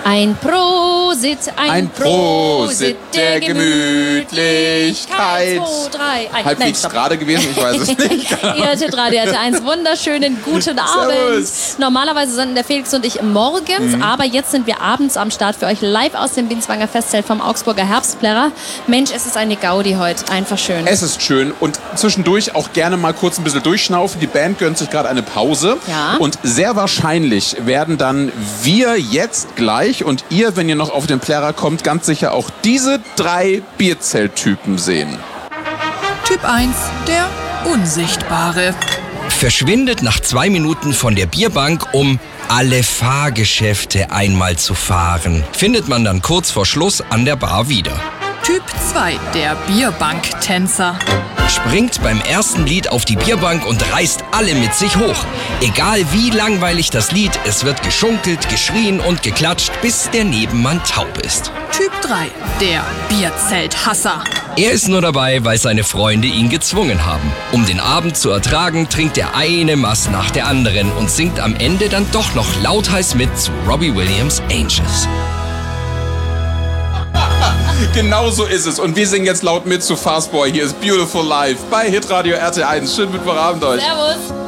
Ein Prosit, Ein Prosit der Gemütlichkeit. 1, 2, 3. Halbwegs gerade gewesen, ich weiß es nicht. Ihr hört Radio RT1, wunderschönen guten Abend. Servus. Normalerweise sind der Felix und ich morgens, aber jetzt sind wir abends am Start für euch live aus dem Binswanger Festzelt vom Augsburger Herbstplärrer. Mensch, es ist eine Gaudi heute, einfach schön. Es ist schön und zwischendurch auch gerne mal kurz ein bisschen durchschnaufen. Die Band gönnt sich gerade eine Pause. Ja. Und sehr wahrscheinlich werden dann wir jetzt gleich und ihr, wenn ihr noch auf den Plärrer kommt, ganz sicher auch diese 3 Bierzelttypen sehen. Typ 1, der Unsichtbare. Verschwindet nach 2 Minuten von der Bierbank, um alle Fahrgeschäfte einmal zu fahren. Findet man dann kurz vor Schluss an der Bar wieder. Typ 2, der Bierbanktänzer. Springt beim ersten Lied auf die Bierbank und reißt alle mit sich hoch. Egal wie langweilig das Lied, es wird geschunkelt, geschrien und geklatscht, bis der Nebenmann taub ist. Typ 3, der Bierzelthasser. Er ist nur dabei, weil seine Freunde ihn gezwungen haben. Um den Abend zu ertragen, trinkt er eine Maß nach der anderen und singt am Ende dann doch noch lautheiß mit zu Robbie Williams' Angels. Genau so ist es. Und wir singen jetzt laut mit zu Fastboy. Hier ist Beautiful Life bei Hitradio RT1. Schönen Mittwochabend euch. Servus.